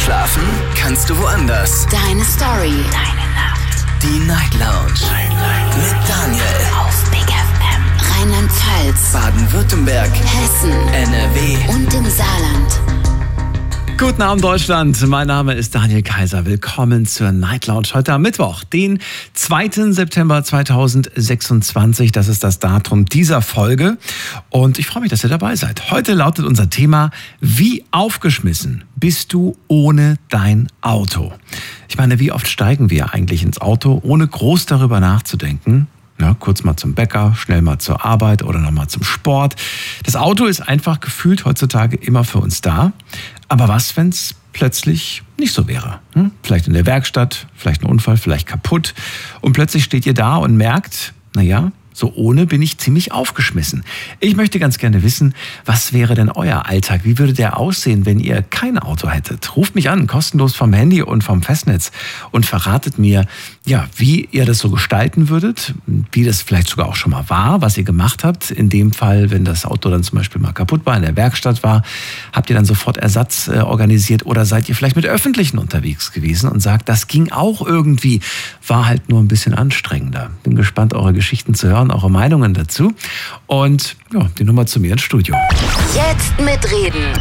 Schlafen kannst du woanders. Deine Story. Deine Nacht. Die Night Lounge. Mit Daniel. Auf Big FM. Rheinland-Pfalz. Baden-Württemberg. Hessen. NRW. Und im Saarland. Guten Abend, Deutschland. Mein Name ist Daniel Kaiser. Willkommen zur Night Lounge heute am Mittwoch, den 2. September 2026. Das ist das Datum dieser Folge. Und ich freue mich, dass ihr dabei seid. Heute lautet unser Thema: Wie aufgeschmissen bist du ohne dein Auto? Ich meine, wie oft steigen wir eigentlich ins Auto, ohne groß darüber nachzudenken? Ja, kurz mal zum Bäcker, schnell mal zur Arbeit oder nochmal zum Sport. Das Auto ist einfach gefühlt heutzutage immer für uns da. Aber was, wenn es plötzlich nicht so wäre? Vielleicht in der Werkstatt, vielleicht ein Unfall, vielleicht kaputt. Und plötzlich steht ihr da und merkt, naja, so ohne bin ich ziemlich aufgeschmissen. Ich möchte ganz gerne wissen, was wäre denn euer Alltag? Wie würde der aussehen, wenn ihr kein Auto hättet? Ruft mich an, kostenlos vom Handy und vom Festnetz und verratet mir, ja, wie ihr das so gestalten würdet, wie das vielleicht sogar auch schon mal war, was ihr gemacht habt. In dem Fall, wenn das Auto dann zum Beispiel mal kaputt war, in der Werkstatt war, habt ihr dann sofort Ersatz organisiert oder seid ihr vielleicht mit Öffentlichen unterwegs gewesen und sagt, das ging auch irgendwie, war halt nur ein bisschen anstrengender. Bin gespannt, eure Geschichten zu hören, eure Meinungen dazu. Und ja, die Nummer zu mir ins Studio. Jetzt mitreden.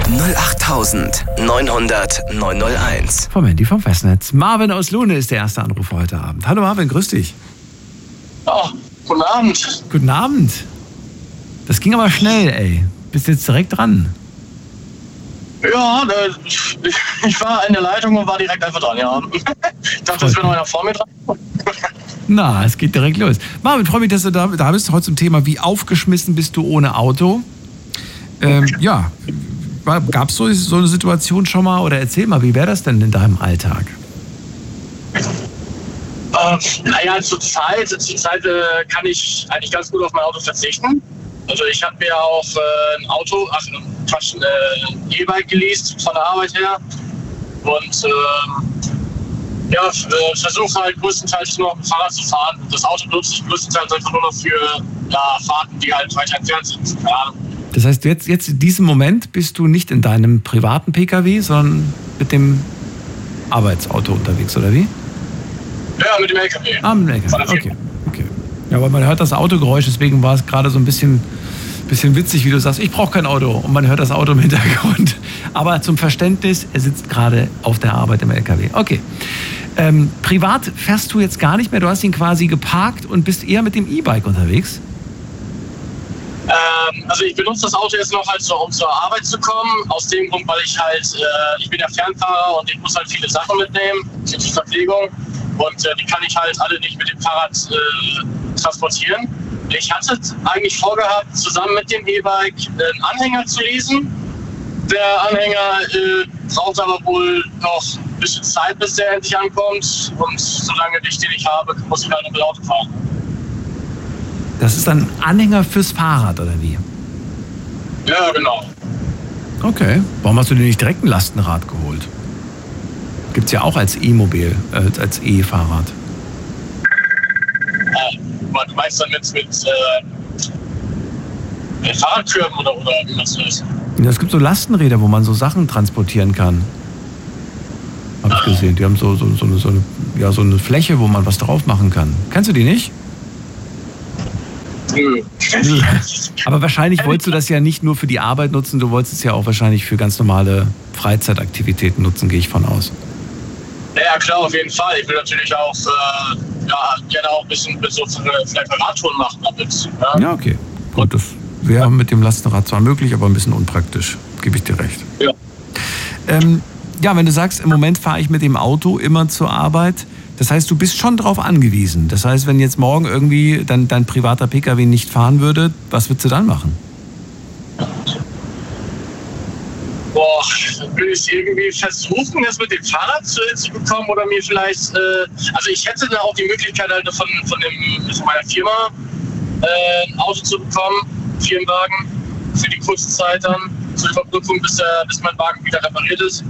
08900 901. Vom Handy vom Festnetz. Marvin aus Lohne ist der erste Anrufer heute Abend. Hallo Marvin, grüß dich. Ja, guten Abend. Guten Abend. Das ging aber schnell, ey. Bist jetzt direkt dran. Ja, ich war in der Leitung und war direkt einfach dran, ja. Ich dachte, es wäre noch einer vor mir dran. Na, es geht direkt los. Marvin, freue mich, dass du da bist. Heute zum Thema, wie aufgeschmissen bist du ohne Auto? Ja, gab es so eine Situation schon mal? Oder erzähl mal, wie wäre das denn in deinem Alltag? Naja, zurzeit kann ich eigentlich ganz gut auf mein Auto verzichten. Also ich habe mir auch ein E-Bike geleast von der Arbeit her. Und versuche halt größtenteils nur auf dem Fahrrad zu fahren. Das Auto nutze ich größtenteils einfach nur noch für Fahrten, die halt weiter entfernt sind. Ja. Das heißt, jetzt in diesem Moment bist du nicht in deinem privaten PKW, sondern mit dem Arbeitsauto unterwegs, oder wie? Ja, mit dem LKW. Ah, mit dem LKW, okay. Ja, weil man hört das Autogeräusch, deswegen war es gerade so ein bisschen witzig, wie du sagst, ich brauche kein Auto und man hört das Auto im Hintergrund. Aber zum Verständnis, er sitzt gerade auf der Arbeit im LKW. Okay. Privat fährst du jetzt gar nicht mehr, du hast ihn quasi geparkt und bist eher mit dem E-Bike unterwegs? Also ich benutze das Auto jetzt noch halt so, um zur Arbeit zu kommen, aus dem Grund, weil ich bin ja Fernfahrer und ich muss halt viele Sachen mitnehmen für die Verpflegung und die kann ich halt alle nicht mit dem Fahrrad transportieren. Ich hatte eigentlich vorgehabt, zusammen mit dem E-Bike einen Anhänger zu leasen. Der Anhänger braucht aber wohl noch ein bisschen Zeit, bis der endlich ankommt. Und solange ich den nicht habe, muss ich halt noch mit Auto fahren. Das ist ein Anhänger fürs Fahrrad, oder wie? Ja, genau. Okay. Warum hast du dir nicht direkt ein Lastenrad geholt? Gibt's ja auch als E-Mobil, als E-Fahrrad. Du meinst dann mit Fahrradkörben oder wie machst du das? Ja, es gibt so Lastenräder, wo man so Sachen transportieren kann. Hab ich gesehen. Die haben so eine Fläche, wo man was drauf machen kann. Kennst du die nicht? Nö. Aber wahrscheinlich wolltest du das ja nicht nur für die Arbeit nutzen, du wolltest es ja auch wahrscheinlich für ganz normale Freizeitaktivitäten nutzen, gehe ich von aus. Ja, klar, auf jeden Fall. Ich will natürlich auch gerne auch ein bisschen so vielleicht Radtouren machen damit. Ja, okay. Gut, das wäre mit dem Lastenrad zwar möglich, aber ein bisschen unpraktisch, gebe ich dir recht. Ja. Ja, wenn du sagst, im Moment fahre ich mit dem Auto immer zur Arbeit, das heißt, du bist schon drauf angewiesen. Das heißt, wenn jetzt morgen irgendwie dein privater PKW nicht fahren würde, was würdest du dann machen? Boah, dann will ich irgendwie versuchen, das mit dem Fahrrad zu bekommen oder mir vielleicht, also ich hätte da auch die Möglichkeit halt von meiner Firma ein Auto zu bekommen, einen Firmenwagen, für die kurze Zeit dann, zur Überbrückung, bis mein Wagen wieder repariert ist.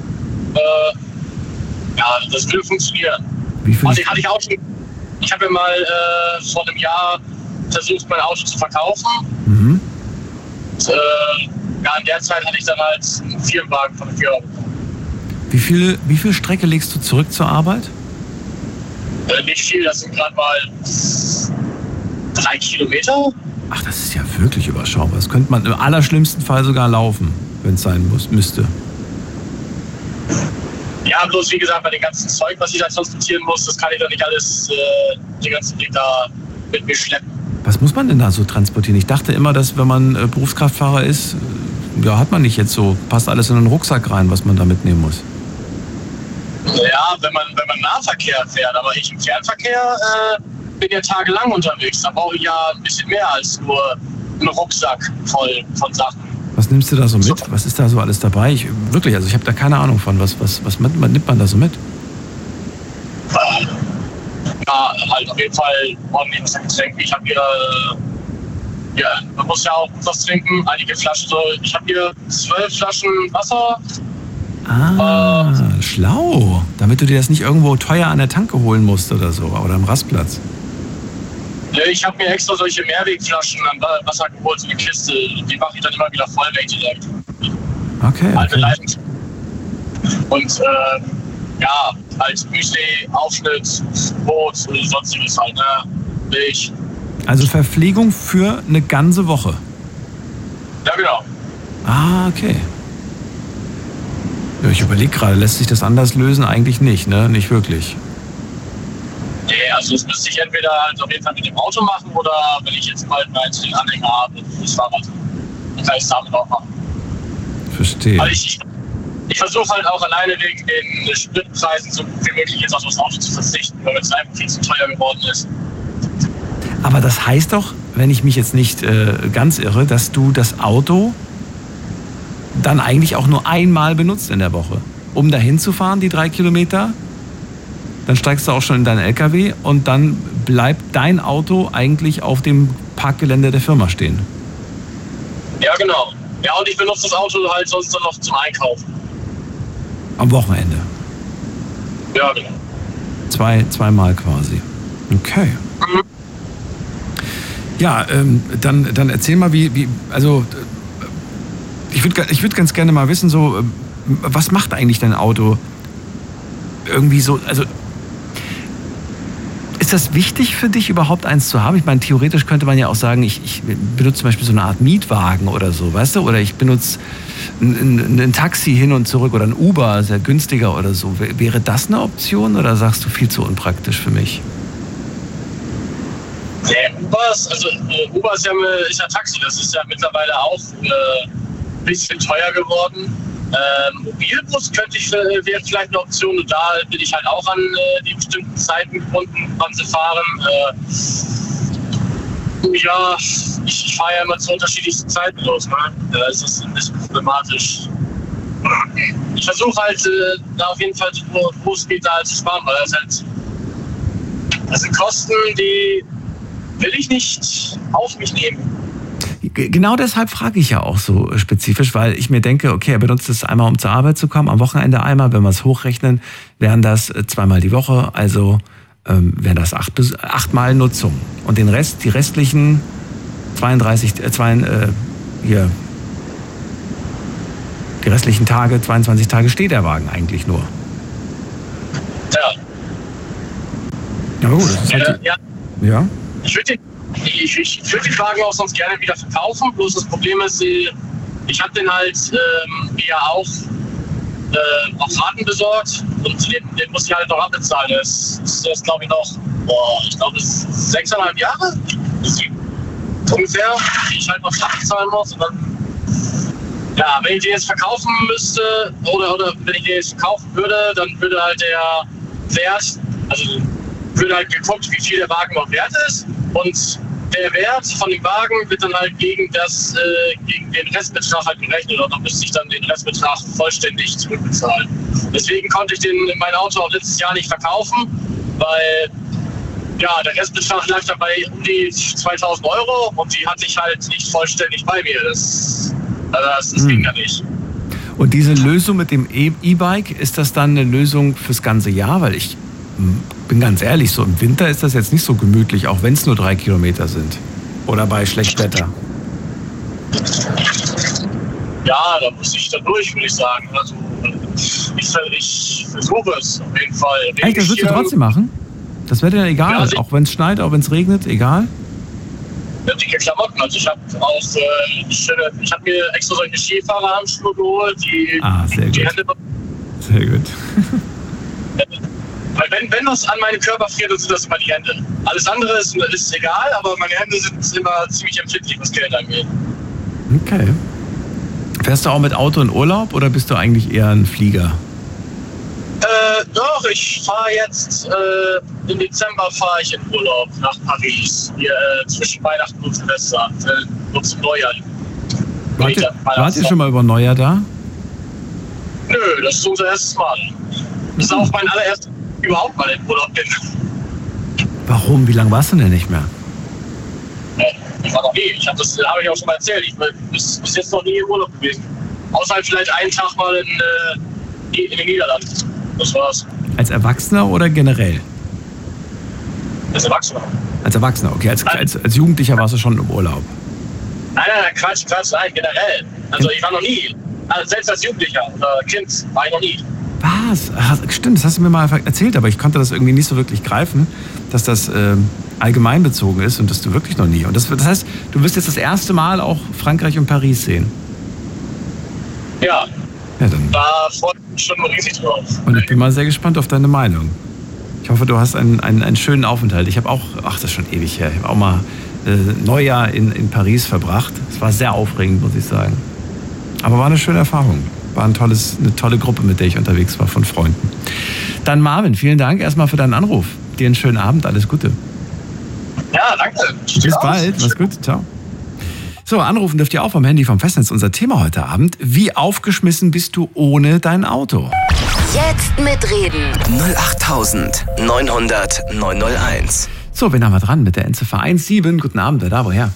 Ja, das würde funktionieren. Wie viel? Also ich habe ja mal vor einem Jahr versucht, mein Auto zu verkaufen. Mhm. Und, in der Zeit hatte ich dann halt einen Firmenwagen von der Firma bekommen. Wie viel Strecke legst du zurück zur Arbeit? Nicht viel, das sind gerade mal 3 Kilometer. Ach, das ist ja wirklich überschaubar. Das könnte man im allerschlimmsten Fall sogar laufen, wenn es sein müsste. Ja, bloß wie gesagt, bei dem ganzen Zeug, was ich da transportieren muss, das kann ich doch nicht alles den ganzen Weg da mit mir schleppen. Was muss man denn da so transportieren? Ich dachte immer, dass wenn man Berufskraftfahrer ist, ja, hat man nicht jetzt so, passt alles in einen Rucksack rein, was man da mitnehmen muss. Ja, wenn man Nahverkehr fährt, aber ich im Fernverkehr bin ja tagelang unterwegs. Da brauche ich ja ein bisschen mehr als nur einen Rucksack voll von Sachen. Was nimmst du da so mit? Was ist da so alles dabei? Ich habe da keine Ahnung von. Was nimmt man da so mit? Ja, halt auf jeden Fall ordentlich was an Getränken. Ich habe hier, man muss ja auch was trinken, einige Flaschen. So, ich habe hier 12 Flaschen Wasser. Schlau. Damit du dir das nicht irgendwo teuer an der Tanke holen musst oder so, oder am Rastplatz. Ich habe mir extra solche Mehrwegflaschen an Wasser geholt, so eine Kiste. Die mache ich dann immer wieder voll weg direkt. Okay. Alte Leitungen. Und halt Müsli, Aufschnitt, Brot und sonstiges halt, ne? Milch. Also Verpflegung für eine ganze Woche? Ja, genau. Okay. Ja, ich überlege gerade, lässt sich das anders lösen? Eigentlich nicht, ne? Nicht wirklich. Nee, also das müsste ich entweder halt auf jeden Fall mit dem Auto machen oder wenn ich jetzt bald mal den Anhänger habe, das Fahrrad, dann kann ich es damit auch machen. Verstehe. Weil ich versuche halt auch alleine wegen den Spritpreisen so gut wie möglich jetzt auf das Auto zu verzichten, weil es einfach viel zu teuer geworden ist. Aber das heißt doch, wenn ich mich jetzt nicht ganz irre, dass du das Auto dann eigentlich auch nur einmal benutzt in der Woche. Um dahin zu fahren, die 3 Kilometer, dann steigst du auch schon in deinen LKW und dann bleibt dein Auto eigentlich auf dem Parkgelände der Firma stehen. Ja, genau. Ja, und ich benutze das Auto halt sonst dann noch zum Einkaufen. Am Wochenende? Ja, genau. Zweimal quasi. Okay. Mhm. Ja, dann erzähl mal, also ich würd ganz gerne mal wissen, so, was macht eigentlich dein Auto irgendwie so, also ist das wichtig für dich, überhaupt eins zu haben? Ich meine, theoretisch könnte man ja auch sagen, ich benutze zum Beispiel so eine Art Mietwagen oder so, weißt du? Oder ich benutze ein Taxi hin und zurück oder ein Uber, sehr günstiger oder so. Wäre das eine Option oder sagst du viel zu unpraktisch für mich? Uber ist ja Taxi, das ist ja mittlerweile auch ein bisschen teuer geworden. Mobilbus wäre vielleicht eine Option und da bin ich halt auch an die bestimmten Zeiten gebunden, wann sie fahren. Ich fahre ja immer zu unterschiedlichsten Zeiten los, ne? Da ist das ein bisschen problematisch. Ich versuche halt da auf jeden Fall so groß es geht da zu sparen, weil das sind Kosten, die will ich nicht auf mich nehmen. Genau deshalb frage ich ja auch so spezifisch, weil ich mir denke, okay, er benutzt es einmal, um zur Arbeit zu kommen, am Wochenende einmal, wenn wir es hochrechnen, wären das zweimal die Woche, also wären das 8 Mal Nutzung. Und die restlichen 22 Tage steht der Wagen eigentlich nur. Ja. Ja gut, das ist halt ja. Ich würde den Wagen auch sonst gerne wieder verkaufen, bloß das Problem ist, ich habe den halt mir auch auf Raten besorgt und den muss ich halt noch abbezahlen. Das ist glaube ich noch, das ist 6,5 Jahre ungefähr, die ich halt noch abbezahlen muss. Und dann, ja, wenn ich den jetzt verkaufen müsste oder wenn ich den jetzt verkaufen würde, dann würde halt der Wert, also würde halt geguckt, wie viel der Wagen noch wert ist und der Wert von dem Wagen wird dann halt gegen den Restbetrag halt gerechnet und dann müsste ich dann den Restbetrag vollständig zurückbezahlen. Deswegen konnte ich mein Auto auch letztes Jahr nicht verkaufen, weil ja, der Restbetrag lag dabei um die 2.000 € und die hatte ich halt nicht vollständig bei mir. Das ging ja nicht. Und diese Lösung mit dem E-Bike, ist das dann eine Lösung fürs ganze Jahr? Weil ich bin ganz ehrlich, so im Winter ist das jetzt nicht so gemütlich, auch wenn es nur 3 Kilometer sind. Oder bei schlechtem Wetter. Ja, da muss ich dann durch, würde ich sagen. Also ich versuche es auf jeden Fall. Echt, das würdest du trotzdem machen? Das wäre dir egal, Ja, auch wenn es schneit, auch wenn es regnet, egal? Dicke Klamotten. Also ich habe auch ich habe mir extra solche Skifahrerhandschuhe geholt, die sehr die gut. Hände. Sehr gut. Weil wenn was an meinem Körper friert, dann sind das immer die Hände. Alles andere ist egal, aber meine Hände sind immer ziemlich empfindlich, was Kälte angeht. Okay. Fährst du auch mit Auto in Urlaub oder bist du eigentlich eher ein Flieger? Doch, ich fahre jetzt, im Dezember fahre ich in Urlaub nach Paris, hier zwischen Weihnachten und Silvester, und zum Neujahr. Wart ihr schon mal über Neujahr da? Nö, das ist unser erstes Mal. Das ist auch mein allererstes überhaupt mal in Urlaub bin. Warum? Wie lange warst du denn nicht mehr? Ich war noch nie, das habe ich auch schon mal erzählt, ich bin bis jetzt noch nie im Urlaub gewesen. Außer halt vielleicht einen Tag mal in den Niederlanden. Das war's. Als Erwachsener oder generell? Als Erwachsener. Als Erwachsener, okay. Als Jugendlicher warst du schon im Urlaub. Nein, Quatsch, nein, generell. Also ich war noch nie, also selbst als Jugendlicher oder Kind war ich noch nie. Was? Ach, stimmt, das hast du mir mal erzählt, aber ich konnte das irgendwie nicht so wirklich greifen, dass das allgemein bezogen ist und dass du wirklich noch nie. Und das heißt, du wirst jetzt das erste Mal auch Frankreich und Paris sehen. Ja. Ja, dann. Da freue ich mich schon riesig drauf. Und ich bin mal sehr gespannt auf deine Meinung. Ich hoffe, du hast einen schönen Aufenthalt. Ich habe auch, das ist schon ewig her, ich habe auch mal Neujahr in Paris verbracht. Es war sehr aufregend, muss ich sagen. Aber war eine schöne Erfahrung. War eine tolle Gruppe, mit der ich unterwegs war, von Freunden. Dann Marvin, vielen Dank erstmal für deinen Anruf. Dir einen schönen Abend, alles Gute. Ja, danke. Bis bald, mach's gut, ciao. So, anrufen dürft ihr auch vom Handy vom Festnetz. Unser Thema heute Abend: Wie aufgeschmissen bist du ohne dein Auto? Jetzt mitreden. 08900 901. So, wen haben wir dran mit der Endziffer 17? Guten Abend, wer da, woher?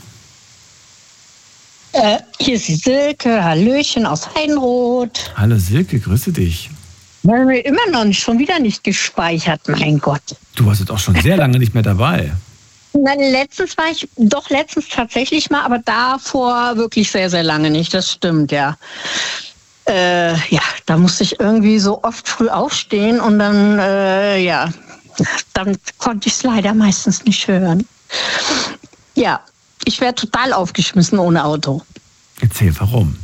Hier ist die Silke, Hallöchen aus Heidenroth. Hallo Silke, grüße dich. Immer noch nicht, schon wieder nicht gespeichert, mein Gott. Du warst jetzt auch schon sehr lange nicht mehr dabei. Letztens tatsächlich mal, aber davor wirklich sehr, sehr lange nicht, das stimmt, ja. Da musste ich irgendwie so oft früh aufstehen und dann, dann konnte ich es leider meistens nicht hören. Ja, ich wäre total aufgeschmissen ohne Auto. Erzähl, warum?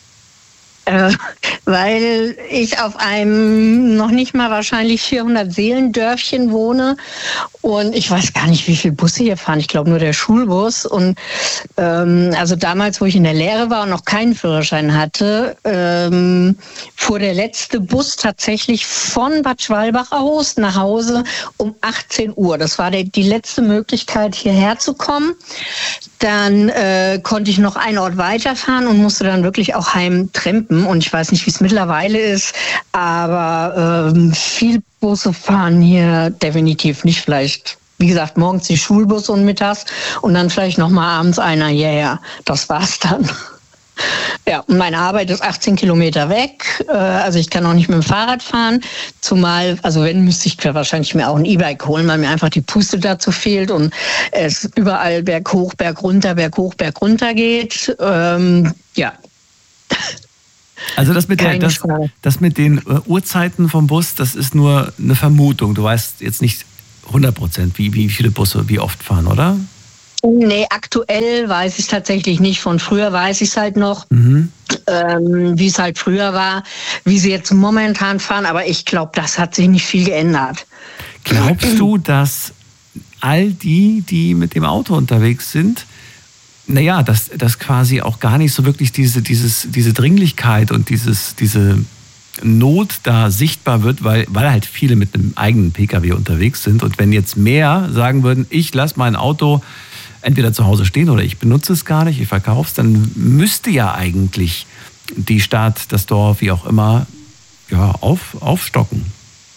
Weil ich auf einem noch nicht mal wahrscheinlich 400 Seelendörfchen wohne und ich weiß gar nicht, wie viele Busse hier fahren. Ich glaube nur der Schulbus. Und also damals, wo ich in der Lehre war und noch keinen Führerschein hatte, fuhr der letzte Bus tatsächlich von Bad Schwalbacher Host nach Hause um 18 Uhr. Das war die letzte Möglichkeit, hierher zu kommen. Dann konnte ich noch einen Ort weiterfahren und musste dann wirklich auch heim trampen. Und ich weiß nicht, wie es mittlerweile ist, aber viel Busse fahren hier definitiv nicht. Vielleicht, wie gesagt, morgens die Schulbusse und mittags und dann vielleicht noch mal abends einer hierher. Das war's dann. Ja, und meine Arbeit ist 18 Kilometer weg. Also ich kann auch nicht mit dem Fahrrad fahren. Zumal, also wenn, müsste ich wahrscheinlich mir auch ein E-Bike holen, weil mir einfach die Puste dazu fehlt und es überall berghoch, bergunter geht. Ja. Also das mit den Uhrzeiten vom Bus, das ist nur eine Vermutung. Du weißt jetzt nicht 100%, wie viele Busse wie oft fahren, oder? Nee, aktuell weiß ich tatsächlich nicht. Von früher weiß ich es halt noch, wie es halt früher war, wie sie jetzt momentan fahren. Aber ich glaube, das hat sich nicht viel geändert. Glaubst du, dass all die mit dem Auto unterwegs sind, dass quasi auch gar nicht so wirklich diese Dringlichkeit und diese Not da sichtbar wird, weil halt viele mit einem eigenen Pkw unterwegs sind. Und wenn jetzt mehr sagen würden, ich lasse mein Auto entweder zu Hause stehen oder ich benutze es gar nicht, ich verkaufe es, dann müsste ja eigentlich die Stadt, das Dorf, wie auch immer, aufstocken.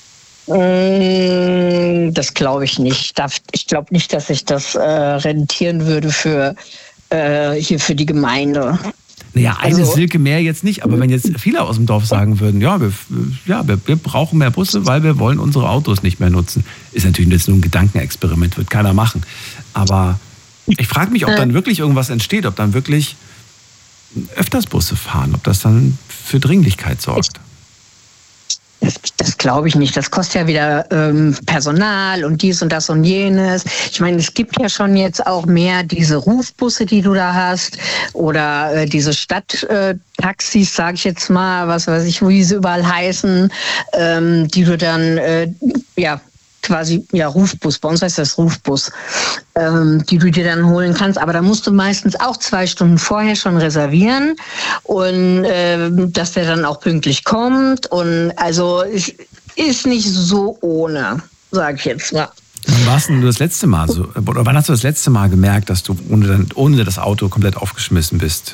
Das glaube ich nicht. Ich glaube nicht, dass sich das rentieren würde für die Gemeinde. Naja, eine Silke mehr jetzt nicht, aber wenn jetzt viele aus dem Dorf sagen würden, wir brauchen mehr Busse, weil wir wollen unsere Autos nicht mehr nutzen. Ist natürlich jetzt nur ein Gedankenexperiment, wird keiner machen. Aber ich frage mich, ob dann wirklich irgendwas entsteht, ob dann wirklich öfters Busse fahren, ob das dann für Dringlichkeit sorgt. Das glaube ich nicht. Das kostet ja wieder Personal und dies und das und jenes. Ich meine, es gibt ja schon jetzt auch mehr diese Rufbusse, die du da hast, oder diese Stadttaxis, sage ich jetzt mal, was weiß ich, wie sie überall heißen, die du dann quasi, Rufbus, bei uns heißt das Rufbus, die du dir dann holen kannst. Aber da musst du meistens auch 2 Stunden vorher schon reservieren und dass der dann auch pünktlich kommt. Und also es ist nicht so ohne, sag ich jetzt mal. Wann warst du das letzte Mal so, oder wann hast du das letzte Mal gemerkt, dass du ohne das Auto komplett aufgeschmissen bist?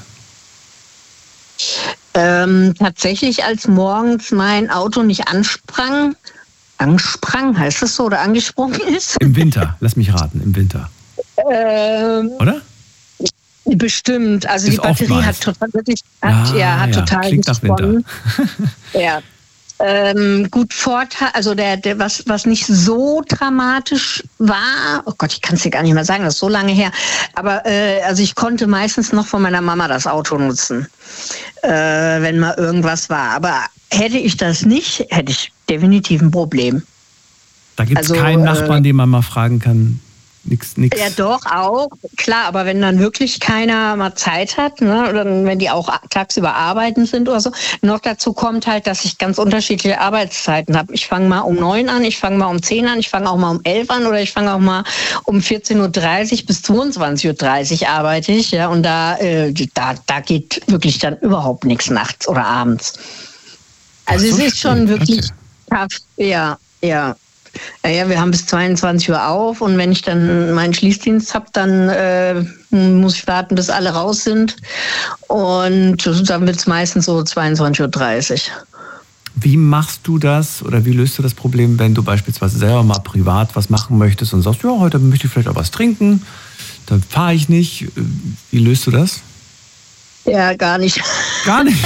Tatsächlich, als morgens mein Auto nicht ansprang, heißt das so, oder angesprungen ist? Im Winter, lass mich raten, im Winter. Oder? Bestimmt. Also ist die Batterie hat total gesponnen. Ja. Gut, Vorteil, also was nicht so dramatisch war, oh Gott, ich kann es dir gar nicht mehr sagen, das ist so lange her, aber also ich konnte meistens noch von meiner Mama das Auto nutzen, wenn mal irgendwas war. Aber hätte ich das nicht, hätte ich definitiv ein Problem. Da gibt es keinen Nachbarn, den man mal fragen kann. Nix. Ja, doch, auch. Klar, aber wenn dann wirklich keiner mal Zeit hat, ne, oder wenn die auch tagsüber arbeiten sind oder so, noch dazu kommt halt, dass ich ganz unterschiedliche Arbeitszeiten habe. Ich fange mal um 9 an, ich fange mal um 10 an, ich fange auch mal um 11 an oder ich fange auch mal um 14.30 Uhr bis 22.30 Uhr arbeite ich. Ja, und da geht wirklich dann überhaupt nichts nachts oder abends. Also es ist schon wirklich tough. Ja. Ja, wir haben bis 22 Uhr auf und wenn ich dann meinen Schließdienst habe, dann muss ich warten, bis alle raus sind und dann wird es meistens so 22.30 Uhr. Wie machst du das oder wie löst du das Problem, wenn du beispielsweise selber mal privat was machen möchtest und sagst, ja, heute möchte ich vielleicht auch was trinken, dann fahre ich nicht. Wie löst du das? Ja, gar nicht. Gar nicht?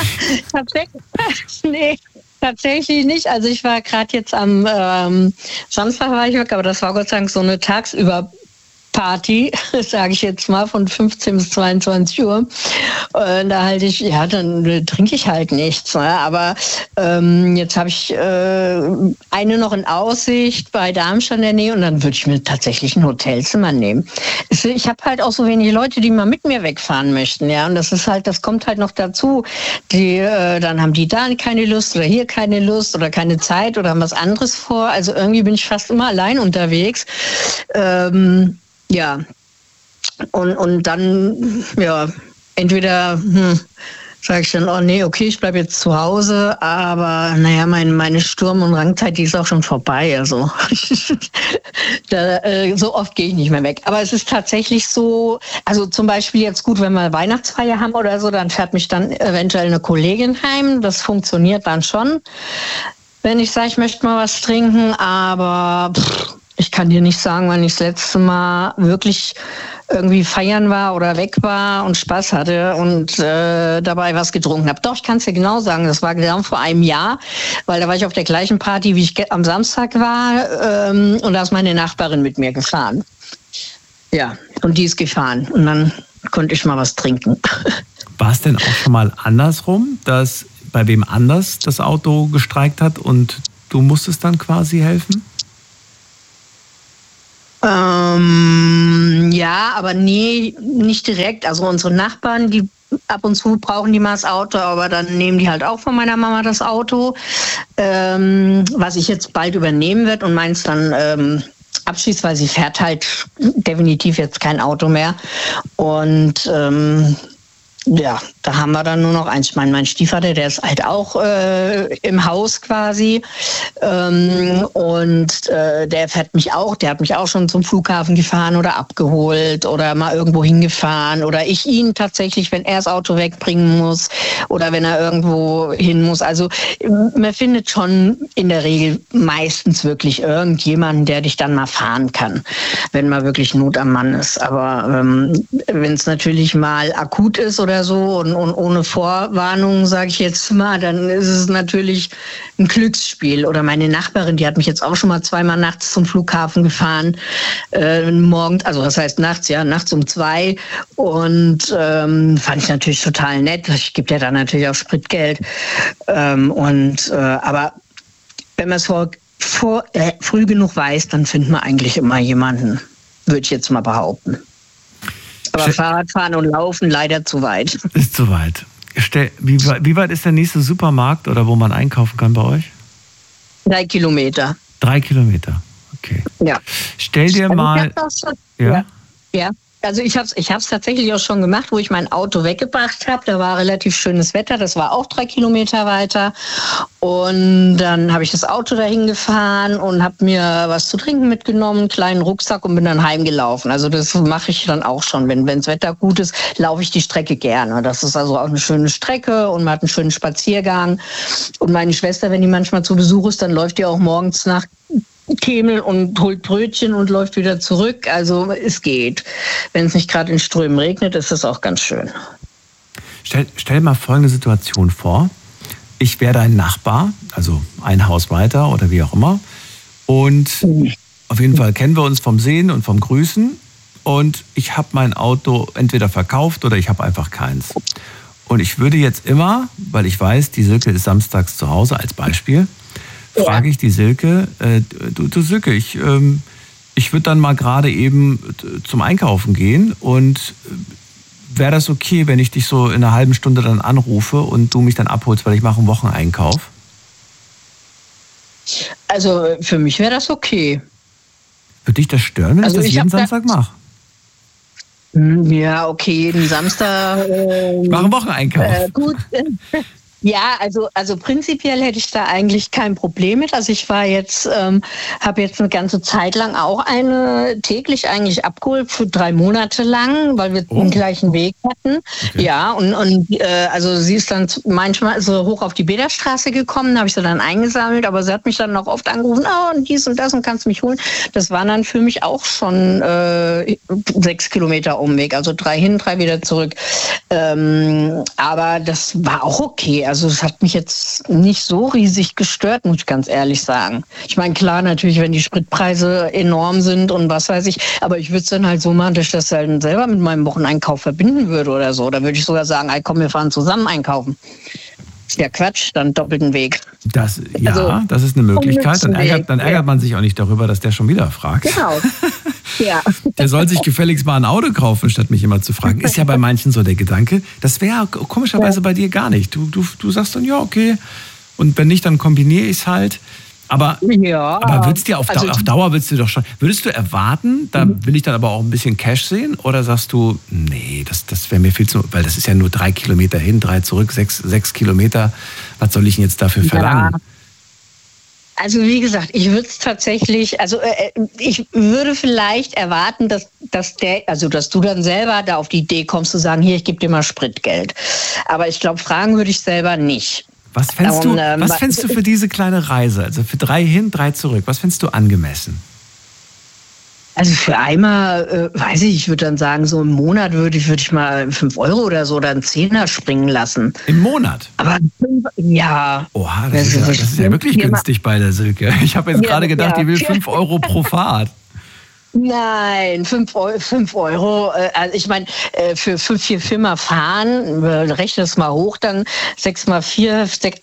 Nee. Tatsächlich nicht. Also ich war gerade jetzt am Samstag war ich weg, aber das war Gott sei Dank so eine Tagsüber-Party, sage ich jetzt mal, von 15 bis 22 Uhr. Und da dann trinke ich halt nichts. Ne? Aber jetzt habe ich eine noch in Aussicht bei Darmstadt in der Nähe und dann würde ich mir tatsächlich ein Hotelzimmer nehmen. Ich habe halt auch so wenige Leute, die mal mit mir wegfahren möchten, ja. Und das kommt halt noch dazu. Dann haben die da keine Lust oder hier keine Lust oder keine Zeit oder haben was anderes vor. Also irgendwie bin ich fast immer allein unterwegs. Ja. Und dann, ja, entweder sage ich dann, oh nee, okay, ich bleibe jetzt zu Hause, aber naja, meine Sturm- und Rangzeit, die ist auch schon vorbei. Also so oft gehe ich nicht mehr weg. Aber es ist tatsächlich so, also zum Beispiel jetzt gut, wenn wir Weihnachtsfeier haben oder so, dann fährt mich dann eventuell eine Kollegin heim. Das funktioniert dann schon, wenn ich sage, ich möchte mal was trinken, aber ich kann dir nicht sagen, wann ich das letzte Mal wirklich irgendwie feiern war oder weg war und Spaß hatte und dabei was getrunken habe. Doch, ich kann es dir genau sagen, das war genau vor einem Jahr, weil da war ich auf der gleichen Party, wie ich am Samstag war und da ist meine Nachbarin mit mir gefahren. Ja, und die ist gefahren und dann konnte ich mal was trinken. War es denn auch schon mal andersrum, dass bei wem anders das Auto gestreikt hat und du musstest dann quasi helfen? Ja, aber nee, nicht direkt. Also unsere Nachbarn, die ab und zu brauchen die mal das Auto, aber dann nehmen die halt auch von meiner Mama das Auto, was ich jetzt bald übernehmen werde und meins dann abschließt, weil sie fährt halt definitiv jetzt kein Auto mehr. Und ja, da haben wir dann nur noch eins. Ich meine, mein Stiefvater, der ist halt auch im Haus quasi. Der fährt mich auch, der hat mich auch schon zum Flughafen gefahren oder abgeholt oder mal irgendwo hingefahren. Oder ich ihn tatsächlich, wenn er das Auto wegbringen muss oder wenn er irgendwo hin muss. Also man findet schon in der Regel meistens wirklich irgendjemanden, der dich dann mal fahren kann, wenn mal wirklich Not am Mann ist. Aber wenn es natürlich mal akut ist oder so und ohne Vorwarnung, sage ich jetzt mal, dann ist es natürlich ein Glücksspiel. Oder meine Nachbarin, die hat mich jetzt auch schon mal 2-mal nachts zum Flughafen gefahren, morgens, also was heißt nachts, ja, nachts um 2 und fand ich natürlich total nett. Ich gebe ja dann natürlich auch Spritgeld aber wenn man es früh genug weiß, dann findet man eigentlich immer jemanden, würde ich jetzt mal behaupten. Aber Fahrradfahren und Laufen leider zu weit. Ist zu weit. Wie weit ist der nächste Supermarkt oder wo man einkaufen kann bei euch? 3 Kilometer. 3 Kilometer, okay. Ja. Stell dir mal... Ja. Also ich hab's tatsächlich auch schon gemacht, wo ich mein Auto weggebracht habe. Da war relativ schönes Wetter, das war auch 3 Kilometer weiter. Und dann habe ich das Auto dahin gefahren und habe mir was zu trinken mitgenommen, einen kleinen Rucksack und bin dann heimgelaufen. Also das mache ich dann auch schon. Wenn's Wetter gut ist, laufe ich die Strecke gerne. Das ist also auch eine schöne Strecke und man hat einen schönen Spaziergang. Und meine Schwester, wenn die manchmal zu Besuch ist, dann läuft die auch morgens nach Kemel und holt Brötchen und läuft wieder zurück. Also es geht. Wenn es nicht gerade in Strömen regnet, ist das auch ganz schön. Stell mal folgende Situation vor. Ich wäre dein Nachbar, also ein Haus weiter oder wie auch immer. Und auf jeden Fall kennen wir uns vom Sehen und vom Grüßen. Und ich habe mein Auto entweder verkauft oder ich habe einfach keins. Und ich würde jetzt immer, weil ich weiß, die Silke ist samstags zu Hause als Beispiel, frage ich die Silke, du Silke, ich würde dann mal gerade eben zum Einkaufen gehen und wäre das okay, wenn ich dich so in einer halben Stunde dann anrufe und du mich dann abholst, weil ich mache einen Wocheneinkauf? Also für mich wäre das okay. Würde dich das stören, wenn ich das jeden Samstag mache? Ja, okay, jeden Samstag. Ich mache einen Wocheneinkauf. Gut. Ja, also prinzipiell hätte ich da eigentlich kein Problem mit. Also ich war jetzt, habe jetzt eine ganze Zeit lang auch eine täglich eigentlich abgeholt für 3 Monate lang, weil wir den gleichen Weg hatten. Okay. Ja, und also sie ist dann manchmal so hoch auf die Bäderstraße gekommen, habe ich sie dann eingesammelt, aber sie hat mich dann noch oft angerufen, und dies und das und kannst mich holen. Das waren dann für mich auch schon 6 Kilometer Umweg, also 3 hin, 3 wieder zurück. Aber das war auch okay. Also es hat mich jetzt nicht so riesig gestört, muss ich ganz ehrlich sagen. Ich meine, klar, natürlich, wenn die Spritpreise enorm sind und was weiß ich, aber ich würde es dann halt so machen, dass ich das halt selber mit meinem Wocheneinkauf verbinden würde oder so. Da würde ich sogar sagen, komm, wir fahren zusammen einkaufen. Ist ja Quatsch, dann doppelten Weg. Das ist eine Möglichkeit. Dann ärgert man sich auch nicht darüber, dass der schon wieder fragt. Genau. Ja. Der soll sich gefälligst mal ein Auto kaufen, statt mich immer zu fragen. Ist ja bei manchen so der Gedanke. Das wäre komischerweise bei dir gar nicht. Du sagst dann, ja, okay. Und wenn nicht, dann kombiniere ich es halt. Aber würdest du auf Dauer würdest du erwarten, da will ich dann aber auch ein bisschen Cash sehen? Oder sagst du, nee, das wäre mir viel zu, weil das ist ja nur 3 Kilometer hin, 3 zurück, 6 Kilometer. Was soll ich denn jetzt dafür verlangen? Ja. Also wie gesagt, ich würde es tatsächlich, ich würde vielleicht erwarten, dass du dann selber da auf die Idee kommst zu sagen, hier, ich gebe dir mal Spritgeld. Aber ich glaube, fragen würde ich selber nicht. Was fändest du für diese kleine Reise, also für 3 hin, 3 zurück, was fändest du angemessen? Also für einmal, weiß ich würde dann sagen, so im Monat würde ich mal 5 Euro oder so oder einen Zehner springen lassen. Im Monat? Aber ja. Oha, das ist ja wirklich günstig bei der Silke. Ich habe jetzt gerade gedacht, die will 5 Euro pro Fahrt. Nein, 5 Euro. Also ich meine, für 4 Mal fahren, rechne es mal hoch, dann 6 mal 4,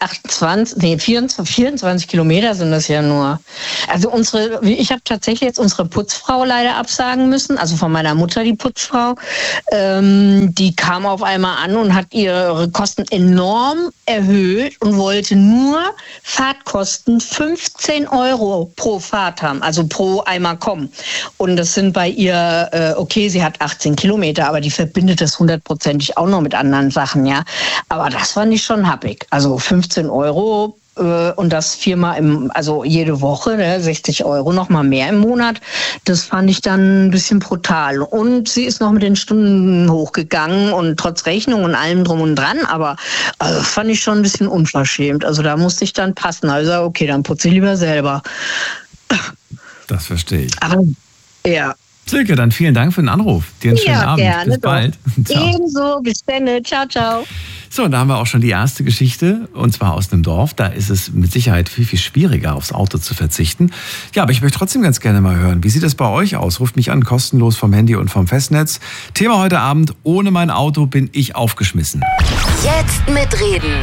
24 Kilometer sind das ja nur. Also ich habe tatsächlich jetzt unsere Putzfrau leider absagen müssen, also von meiner Mutter, die Putzfrau. Die kam auf einmal an und hat ihre Kosten enorm erhöht und wollte nur Fahrtkosten 15 Euro pro Fahrt haben, also pro einmal kommen. Und das sind bei ihr, sie hat 18 Kilometer, aber die verbindet das 100%ig auch noch mit anderen Sachen, ja. Aber das fand ich schon happig. Also 15 Euro und das 4-mal also jede Woche, 60 Euro, noch mal mehr im Monat. Das fand ich dann ein bisschen brutal. Und sie ist noch mit den Stunden hochgegangen und trotz Rechnung und allem drum und dran, aber fand ich schon ein bisschen unverschämt. Also da musste ich dann passen. Also okay, dann putze ich lieber selber. Das verstehe ich. Aber ja. Silke, dann vielen Dank für den Anruf. Dir einen schönen Abend. Gerne, bis bald. Ebenso, bis dann. Ciao, ciao. So, und da haben wir auch schon die erste Geschichte, und zwar aus einem Dorf. Da ist es mit Sicherheit viel, viel schwieriger, aufs Auto zu verzichten. Ja, aber ich möchte trotzdem ganz gerne mal hören. Wie sieht es bei euch aus? Ruft mich an, kostenlos vom Handy und vom Festnetz. Thema heute Abend: Ohne mein Auto bin ich aufgeschmissen. Jetzt mitreden.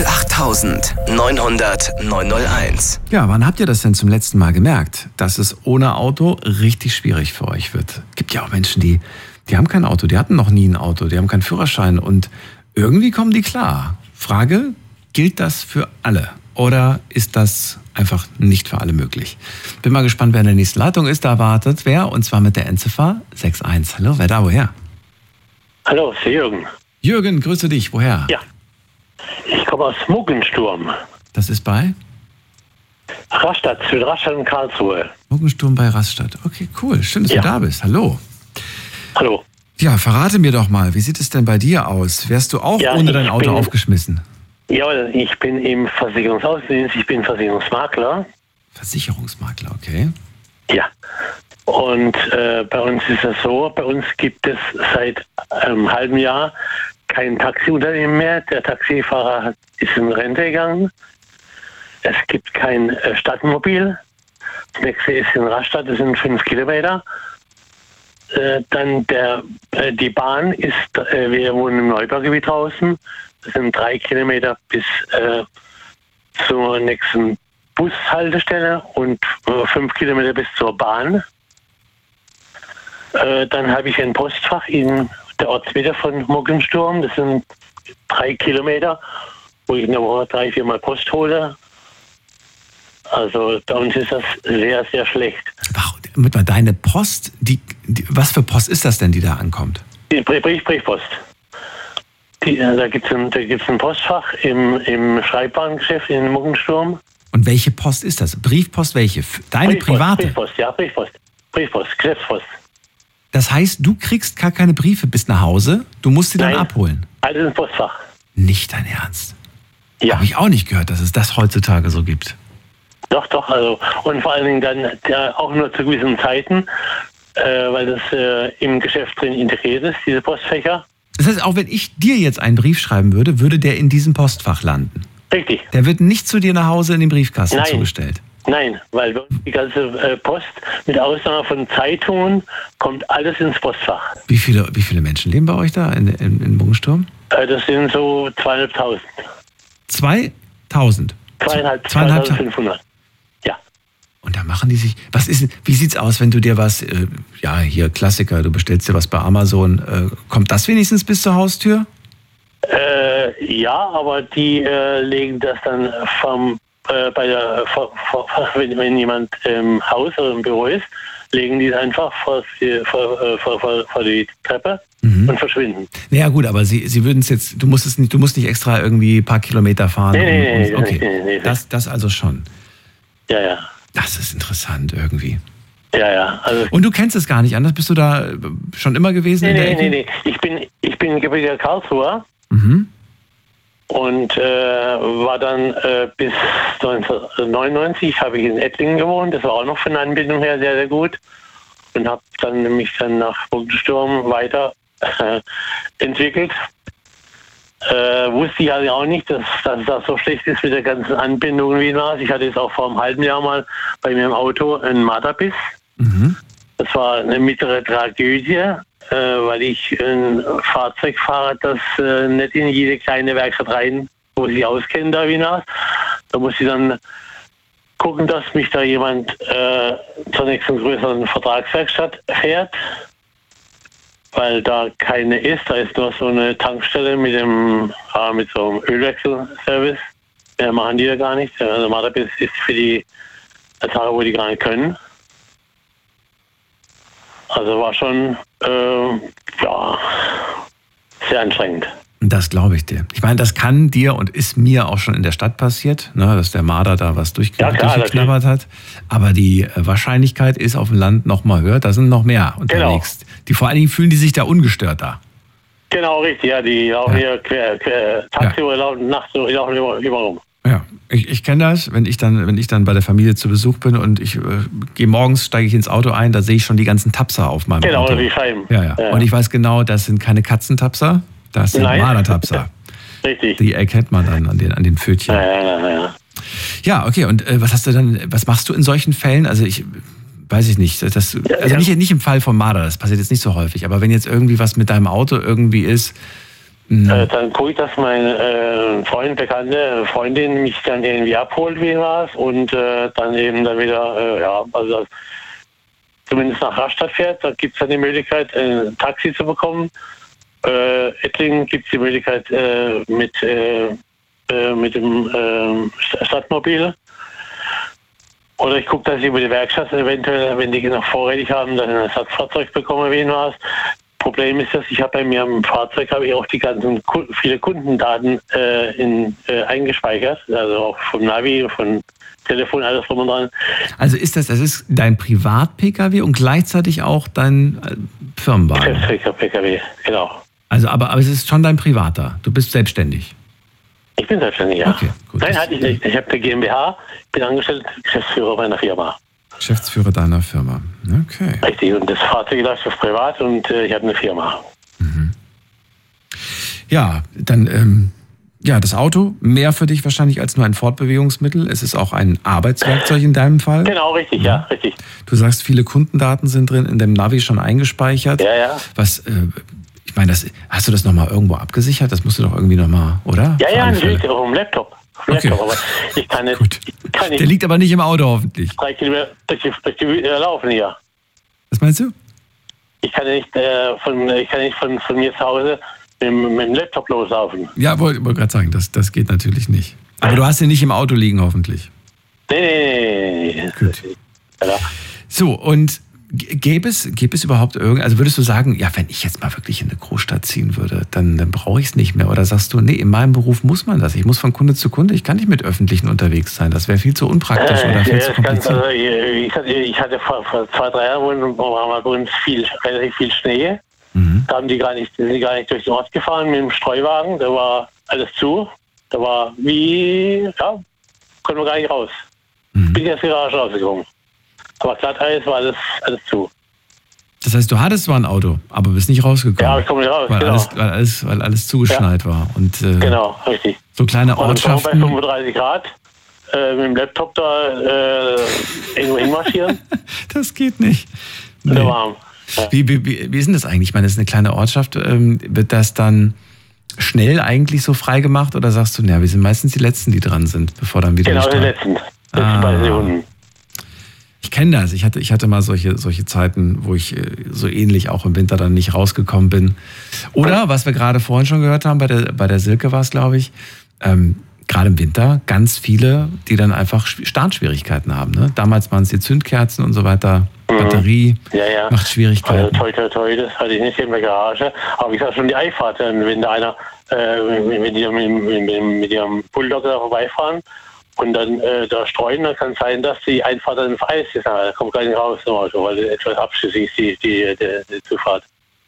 08900 901. Ja, wann habt ihr das denn zum letzten Mal gemerkt, dass es ohne Auto richtig schwierig für euch wird? Gibt ja auch Menschen, die haben kein Auto, die hatten noch nie ein Auto, die haben keinen Führerschein und irgendwie kommen die klar. Frage, gilt das für alle oder ist das einfach nicht für alle möglich? Bin mal gespannt, wer in der nächsten Leitung ist. Da wartet wer und zwar mit der Endziffer 61. Hallo, wer da, woher? Hallo, ist Jürgen. Jürgen, grüße dich, woher? Ja, ich komme aus Muggensturm. Das ist bei? Rastatt, zwischen Rastatt und Karlsruhe. Muggensturm bei Rastatt. Okay, cool, schön, dass du da bist. Hallo. Hallo. Ja, verrate mir doch mal, wie sieht es denn bei dir aus? Wärst du auch ohne dein Auto aufgeschmissen? Jawohl, ich bin im Versicherungsaußendienst, ich bin Versicherungsmakler. Versicherungsmakler, okay. Ja. Und bei uns ist es so, bei uns gibt es seit einem halben Jahr kein Taxiunternehmen mehr. Der Taxifahrer ist in Rente gegangen. Es gibt kein Stadtmobil. Das nächste ist in Rastatt, das sind 5 Kilometer. Dann die Bahn ist, wir wohnen im Neubaugebiet draußen. Das sind 3 Kilometer bis zur nächsten Bushaltestelle und 5 Kilometer bis zur Bahn. Dann habe ich ein Postfach in der Ortsmitte von Muggensturm. Das sind 3 Kilometer, wo ich in der Woche 3-4 Mal Post hole. Also bei uns ist das sehr, sehr schlecht. Deine Post, was für Post ist das denn, die da ankommt? Die Briefpost. Da gibt's ein Postfach im Schreibwarengeschäft in Muggensturm. Und welche Post ist das? Briefpost welche? Deine private? Briefpost, Geschäftspost. Das heißt, du kriegst gar keine Briefe bis nach Hause, du musst sie dann abholen? Alles im Postfach. Nicht dein Ernst? Ja. Habe ich auch nicht gehört, dass es das heutzutage so gibt. Doch, also und vor allen Dingen dann auch nur zu gewissen Zeiten, weil das im Geschäft drin integriert ist, diese Postfächer. Das heißt, auch wenn ich dir jetzt einen Brief schreiben würde, würde der in diesem Postfach landen? Richtig. Der wird nicht zu dir nach Hause in den Briefkasten zugestellt? Nein, weil die ganze Post, mit Ausnahme von Zeitungen, kommt alles ins Postfach. Wie viele Menschen leben bei euch da in Muggensturm? Das sind so 2.500. 2.000? 2.500. Ja. Und da machen die sich, wie sieht's aus, wenn du dir was, hier Klassiker, du bestellst dir was bei Amazon, kommt das wenigstens bis zur Haustür? Ja, aber die legen das dann wenn jemand im Haus oder im Büro ist, legen die es einfach vor die Treppe und verschwinden. Ja gut, aber sie würden es jetzt, du musst nicht extra irgendwie ein paar Kilometer fahren. Nee. Das also schon. Ja. Das ist interessant irgendwie. Ja. Also und du kennst es gar nicht anders? Bist du da schon immer gewesen in der Ecke? Nee. Ich bin gebürtiger Karlsruher. Mhm. Und war dann bis 1999 habe ich in Ettlingen gewohnt. Das war auch noch von der Anbindung her sehr, sehr gut. Und habe mich dann nach Muggensturm weiter entwickelt. Wusste ich also auch nicht, dass das so schlecht ist mit der ganzen Anbindung wie das. Ich hatte jetzt auch vor einem halben Jahr mal bei mir im Auto einen Marderbiss. Mhm. Das war eine mittlere Tragödie, weil ich ein Fahrzeug fahre, das nicht in jede kleine Werkstatt rein, wo sich auskennt, da wie das. Da muss ich dann gucken, dass mich da jemand zur nächsten größeren Vertragswerkstatt fährt, weil da keine ist. Da ist nur so eine Tankstelle mit so einem Ölwechselservice. Mehr machen die da gar nicht. Also Marderbiss ist für die Tage, wo die gar nicht können. Also war schon sehr anstrengend. Das glaube ich dir. Ich meine, das kann dir und ist mir auch schon in der Stadt passiert, ne, dass der Marder da was durchgeknabbert hat. Aber die Wahrscheinlichkeit ist auf dem Land noch mal höher. Da sind noch mehr unterwegs. Genau. Vor allen Dingen fühlen die sich da ungestört da. Genau, richtig. Ja, die laufen hier quer Taxi oder laufen nachts so, die laufen immer rum. Ja, ich kenne das, wenn ich dann bei der Familie zu Besuch bin und ich gehe morgens, steige ich ins Auto ein, da sehe ich schon die ganzen Tapser auf meinem Auto. Genau, die Scheiben. Ja. Und ich weiß genau, das sind keine Katzentapser, das sind Mardertapser. Richtig. Die erkennt man dann an den Pfötchen. Ja. Ja, okay, und was machst du in solchen Fällen? Also weiß ich nicht. Nicht im Fall von Marder, das passiert jetzt nicht so häufig, aber wenn jetzt irgendwie was mit deinem Auto irgendwie ist, Dann gucke ich, dass mein Freund, Bekannte, Freundin mich dann irgendwie abholt, wie was, und dann eben dann wieder, also zumindest nach Rastatt fährt. Da gibt es dann die Möglichkeit, ein Taxi zu bekommen. Ettlingen gibt es die Möglichkeit mit dem Stadtmobil. Oder ich gucke, dass ich über die Werkstatt eventuell, wenn die noch vorrätig haben, dann ein Ersatzfahrzeug bekomme, wie was. Problem ist, dass ich habe bei mir am Fahrzeug auch die ganzen viele Kundendaten eingespeichert, also auch vom Navi, von Telefon, alles drum und dran. Also das ist dein Privat-Pkw und gleichzeitig auch dein Firmenwagen? Geschäfts-Pkw, genau. Also, aber es ist schon dein privater. Du bist selbstständig. Ich bin selbstständig, ja. Okay, gut. Nein, hatte ich nicht. Ich habe eine GmbH, bin angestellt, Geschäftsführer meiner Firma. Geschäftsführer deiner Firma. Okay. Richtig, und das Fahrzeug ist privat und ich habe eine Firma. Mhm. Ja, dann, das Auto, mehr für dich wahrscheinlich als nur ein Fortbewegungsmittel. Es ist auch ein Arbeitswerkzeug in deinem Fall. Genau, richtig, ja, richtig. Du sagst, viele Kundendaten sind drin, in dem Navi schon eingespeichert. Ja. Was, ich meine, hast du das nochmal irgendwo abgesichert? Das musst du doch irgendwie nochmal, oder? Ja, natürlich, auf dem Laptop. Okay. Aber ich kann nicht. Gut. Der liegt aber nicht im Auto, hoffentlich. 3 Kilometer durch die laufen hier. Was meinst du? Ich kann nicht von mir zu Hause mit dem Laptop loslaufen. Ja, wollte gerade sagen, das geht natürlich nicht. Aber du hast ihn nicht im Auto liegen, hoffentlich. Nee. Gut. Ja. So, und gäbe es überhaupt also würdest du sagen, ja, wenn ich jetzt mal wirklich in eine Großstadt ziehen würde, dann brauche ich es nicht mehr? Oder sagst du, nee, in meinem Beruf muss man das. Ich muss von Kunde zu Kunde, ich kann nicht mit Öffentlichen unterwegs sein. Das wäre viel zu unpraktisch oder viel zu kompliziert. Ich hatte vor 2-3 Jahren waren wir bei uns relativ viel Schnee. Da sind die gar nicht durch den Ort gefahren mit dem Streuwagen. Da war alles zu. Da war konnten wir gar nicht raus. Bin aus der Garage rausgekommen. Aber Glatteis war alles zu. Das heißt, du hattest zwar ein Auto, aber bist nicht rausgekommen. Ja, ich komme nicht raus, weil alles zugeschneit war. Und, genau, richtig. So kleine Ortschaften. Und bei 35 Grad mit dem Laptop da irgendwo hinmarschieren. Das geht nicht. Nee. Warm. Ja. Wie ist denn das eigentlich? Ich meine, das ist eine kleine Ortschaft. Wird das dann schnell eigentlich so frei gemacht oder sagst du, wir sind meistens die Letzten, die dran sind, bevor dann wieder die Letzten. Bei Sekunden. Ich kenne das. Ich hatte mal solche Zeiten, wo ich so ähnlich auch im Winter dann nicht rausgekommen bin. Oder, was wir gerade vorhin schon gehört haben, bei der Silke war es, glaube ich, gerade im Winter ganz viele, die dann einfach Startschwierigkeiten haben. Ne? Damals waren es die Zündkerzen und so weiter. Batterie macht Schwierigkeiten. Also, toi, das hatte ich nicht in der Garage. Aber ich sag schon die Einfahrt, wenn da einer mit ihrem Bulldog da vorbeifahren und dann da streuen, dann kann es sein, dass die Einfahrt dann auf Eis ist. Da kommt gar nicht raus im Auto, weil etwas abschüssig ist, die Zufahrt.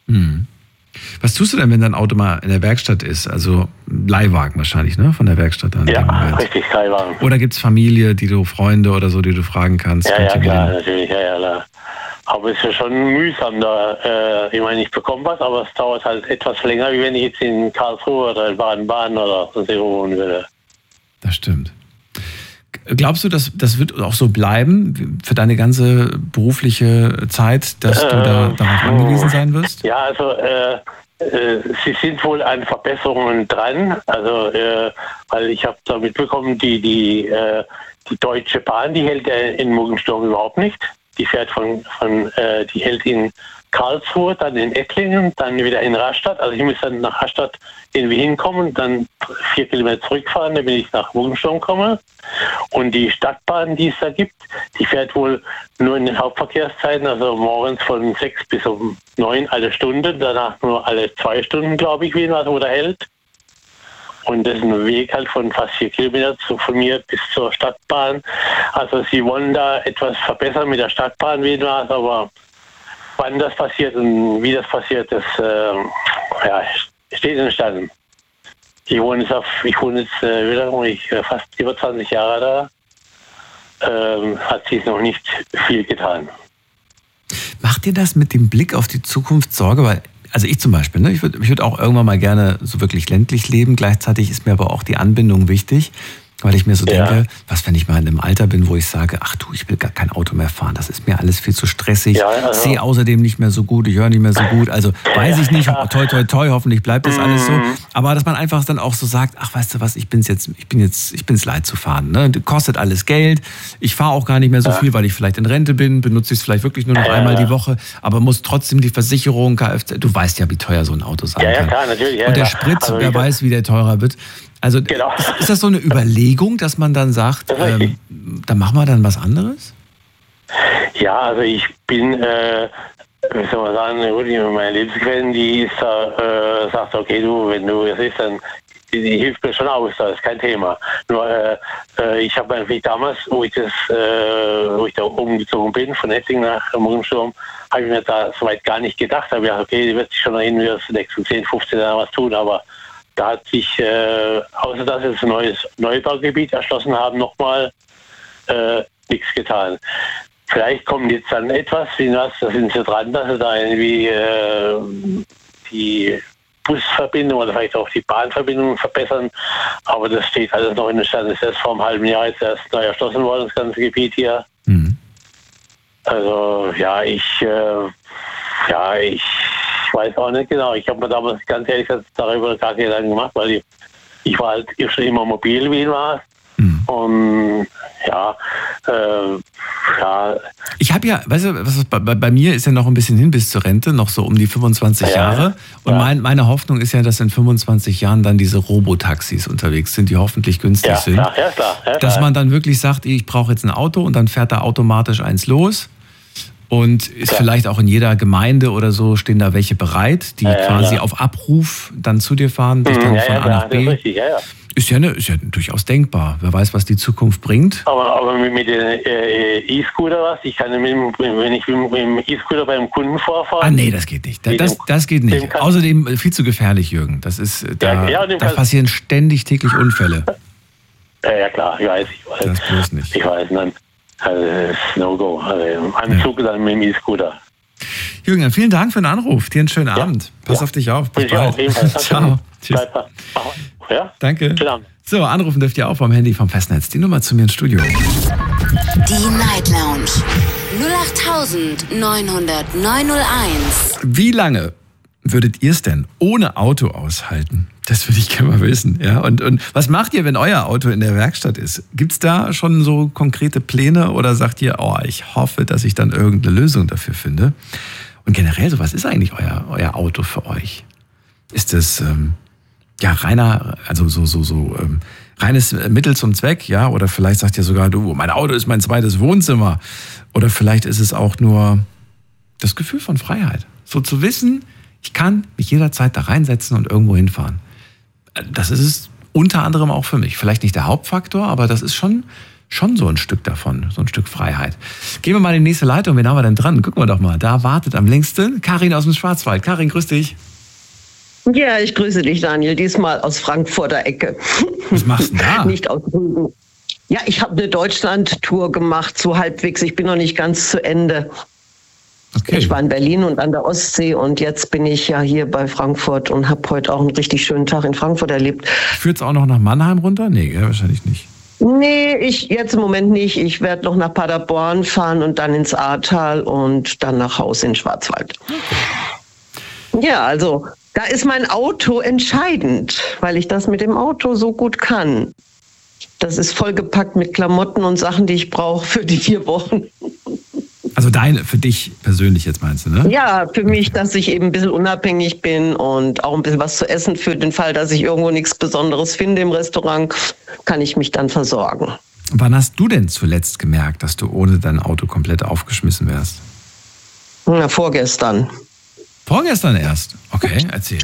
Was tust du denn, wenn dein Auto mal in der Werkstatt ist? Also Leihwagen wahrscheinlich, ne? Von der Werkstatt dann. Ja, richtig, Leihwagen. Oder gibt es Familie, Freunde oder so, die du fragen kannst? Ja, klar, natürlich, klar. Aber es ist ja schon mühsam da. Ich meine, ich bekomme was, aber es dauert halt etwas länger, wie wenn ich jetzt in Karlsruhe oder in Baden-Baden oder sonst irgendwo wohnen würde. Das stimmt. Glaubst du, das wird auch so bleiben für deine ganze berufliche Zeit, dass du darauf angewiesen sein wirst? Ja, also sie sind wohl an Verbesserungen dran. Also weil ich habe da mitbekommen, die Deutsche Bahn, die hält in Muggensturm überhaupt nicht. Die fährt die hält in Karlsruhe, dann in Ettlingen, dann wieder in Rastatt. Also ich muss dann nach Rastatt irgendwie hinkommen, dann 4 Kilometer zurückfahren, damit ich nach Muggensturm komme. Und die Stadtbahn, die es da gibt, die fährt wohl nur in den Hauptverkehrszeiten, also morgens von 6 bis um 9 alle Stunde, danach nur alle 2 Stunden, glaube ich, wo der hält. Und das ist ein Weg halt von fast 4 Kilometer von mir bis zur Stadtbahn. Also sie wollen da etwas verbessern mit der Stadtbahn, aber wann das passiert und wie das passiert, das steht in den Sternen. Ich wohne jetzt fast über 20 Jahre da. Hat sich noch nicht viel getan. Macht dir das mit dem Blick auf die Zukunft Sorge? Weil, also ich zum Beispiel, ne, ich würd auch irgendwann mal gerne so wirklich ländlich leben. Gleichzeitig ist mir aber auch die Anbindung wichtig. Weil ich mir so denke, was, wenn ich mal in einem Alter bin, wo ich sage, ach du, ich will gar kein Auto mehr fahren, das ist mir alles viel zu stressig. Ja, also. Ich sehe außerdem nicht mehr so gut, ich höre nicht mehr so gut. Also weiß ich nicht, toi, toi, toi, hoffentlich bleibt das alles so. Aber dass man einfach dann auch so sagt, ach, weißt du was, ich bin's leid zu fahren. Ne? Kostet alles Geld. Ich fahre auch gar nicht mehr so viel, weil ich vielleicht in Rente bin, benutze ich es vielleicht wirklich nur noch einmal die Woche, aber muss trotzdem die Versicherung, Kfz, du weißt ja, wie teuer so ein Auto sein kann. Ja, klar, natürlich. Und der Sprit, also, wer weiß, wie der teurer wird. Also ist das so eine Überlegung, dass man dann sagt, dann machen wir dann was anderes? Ja, also ich bin, wie soll man sagen, meine Lebensgefährtin, die ist da, sagt, okay, du, wenn du es ist, dann die hilft mir schon aus, das ist kein Thema. Nur ich habe natürlich damals, wo ich da umgezogen bin, von Essingen nach Muggensturm, habe ich mir da soweit gar nicht gedacht. Aber ja, okay, die wird sich schon noch in den nächsten 10, 15 Jahren was tun, aber da hat sich, außer dass wir ein neues Neubaugebiet erschlossen haben, nochmal nichts getan. Vielleicht kommt jetzt dann etwas, da sind sie dran, dass sie da irgendwie die Busverbindung oder vielleicht auch die Bahnverbindung verbessern. Aber das steht alles noch in der Stadt. Das ist erst vor einem halben Jahr jetzt erst neu erschlossen worden, das ganze Gebiet hier. Mhm. Also ich weiß auch nicht genau. Ich habe mir damals ganz ehrlich gesagt darüber gar keine Gedanken gemacht, weil ich war halt schon immer mobil, wie ich war. Mhm. Und ich habe ja, weißt du, bei mir ist ja noch ein bisschen hin bis zur Rente, noch so um die 25 Jahre. Und meine Hoffnung ist ja, dass in 25 Jahren dann diese Robotaxis unterwegs sind, die hoffentlich günstig sind. Klar. Dass man dann wirklich sagt, ich brauche jetzt ein Auto und dann fährt da automatisch eins los. Und ist vielleicht auch in jeder Gemeinde oder so, stehen da welche bereit, die quasi auf Abruf dann zu dir fahren, dich dann von A nach B. Das ist richtig, Ist ja durchaus denkbar. Wer weiß, was die Zukunft bringt. Aber mit den E-Scooter was? Ich kann wenn ich mit dem E-Scooter beim Kunden vorfahre. Ah nee, das geht nicht. Das geht nicht. Außerdem viel zu gefährlich, Jürgen. Das ist da passieren ständig täglich Unfälle. Ja klar, ich weiß. Das bloß nicht. Ich weiß nicht. Also das ist No-Go. Also im Anzug dann mit dem E-Scooter. Jürgen, vielen Dank für den Anruf. Dir einen schönen Abend. Pass auf dich auf. Bis bald. Ciao. Tschüss. Ja? Danke. So, anrufen dürft ihr auch vom Handy vom Festnetz. Die Nummer zu mir ins Studio. Die Night Lounge 08900901. Wie lange würdet ihr es denn ohne Auto aushalten? Das würde ich gerne mal wissen. Ja? Und was macht ihr, wenn euer Auto in der Werkstatt ist? Gibt es da schon so konkrete Pläne oder sagt ihr, ich hoffe, dass ich dann irgendeine Lösung dafür finde? Und generell, so was ist eigentlich euer Auto für euch? Ist das reines Mittel zum Zweck, ja? Oder vielleicht sagt ihr sogar, mein Auto ist mein zweites Wohnzimmer. Oder vielleicht ist es auch nur das Gefühl von Freiheit. So zu wissen, ich kann mich jederzeit da reinsetzen und irgendwo hinfahren. Das ist es unter anderem auch für mich. Vielleicht nicht der Hauptfaktor, aber das ist schon so ein Stück davon, so ein Stück Freiheit. Gehen wir mal in die nächste Leitung. Wen haben wir denn dran? Gucken wir doch mal. Da wartet am längsten Karin aus dem Schwarzwald. Karin, grüß dich. Ja, ich grüße dich, Daniel. Diesmal aus Frankfurter Ecke. Was machst du da? Nicht aus Rügen. Ja, ich habe eine Deutschland-Tour gemacht, so halbwegs. Ich bin noch nicht ganz zu Ende. Okay. Ich war in Berlin und an der Ostsee und jetzt bin ich ja hier bei Frankfurt und habe heute auch einen richtig schönen Tag in Frankfurt erlebt. Führt es auch noch nach Mannheim runter? Nee, wahrscheinlich nicht. Nee, jetzt im Moment nicht. Ich werde noch nach Paderborn fahren und dann ins Ahrtal und dann nach Hause in Schwarzwald. Okay. Ja, also da ist mein Auto entscheidend, weil ich das mit dem Auto so gut kann. Das ist vollgepackt mit Klamotten und Sachen, die ich brauche für die 4 Wochen. Also für dich persönlich jetzt meinst du, ne? Ja, für mich, dass ich eben ein bisschen unabhängig bin und auch ein bisschen was zu essen für den Fall, dass ich irgendwo nichts Besonderes finde im Restaurant, kann ich mich dann versorgen. Wann hast du denn zuletzt gemerkt, dass du ohne dein Auto komplett aufgeschmissen wärst? Na, vorgestern. Vorgestern erst? Okay, erzähl.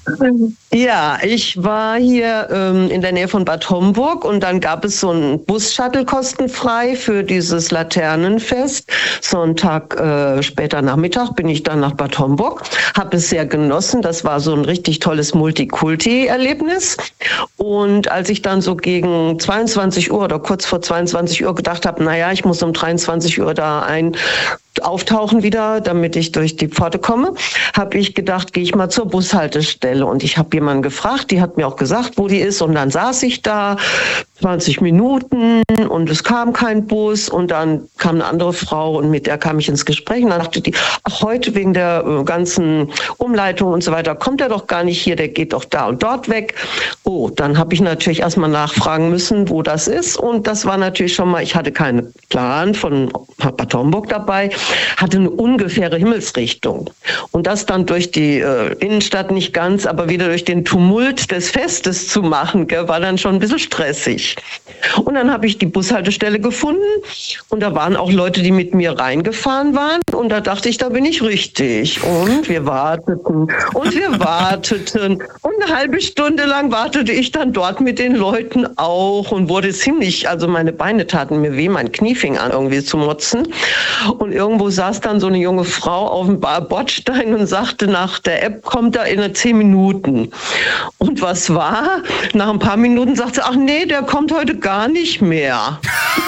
Ja, ich war hier in der Nähe von Bad Homburg und dann gab es so einen Bus-Shuttle kostenfrei für dieses Laternenfest. So einen Tag später Nachmittag bin ich dann nach Bad Homburg, habe es sehr genossen. Das war so ein richtig tolles Multikulti-Erlebnis. Und als ich dann so gegen 22 Uhr oder kurz vor 22 Uhr gedacht habe, ich muss um 23 Uhr da auftauchen wieder, damit ich durch die Pforte komme, habe ich gedacht, gehe ich mal zur Bushaltestelle. Und ich habe jemanden gefragt, die hat mir auch gesagt, wo die ist. Und dann saß ich da, 20 Minuten und es kam kein Bus und dann kam eine andere Frau und mit der kam ich ins Gespräch und dann dachte die, ach, heute wegen der ganzen Umleitung und so weiter kommt er doch gar nicht hier, der geht doch da und dort weg. Oh, dann habe ich natürlich erstmal nachfragen müssen, wo das ist und das war natürlich schon mal, ich hatte keinen Plan von Bad Homburg dabei, hatte eine ungefähre Himmelsrichtung und das dann durch die Innenstadt nicht ganz, aber wieder durch den Tumult des Festes zu machen, war dann schon ein bisschen stressig. Und dann habe ich die Bushaltestelle gefunden und da waren auch Leute, die mit mir reingefahren waren und da dachte ich, da bin ich richtig. Und wir warteten und wir warteten und eine halbe Stunde lang wartete ich dann dort mit den Leuten auch und wurde ziemlich, also meine Beine taten mir weh, mein Knie fing an irgendwie zu motzen und irgendwo saß dann so eine junge Frau auf dem Bordstein und sagte, nach der App kommt er in 10 Minuten. Und was war? Nach ein paar Minuten sagte sie, ach nee, der kommt heute gar nicht mehr.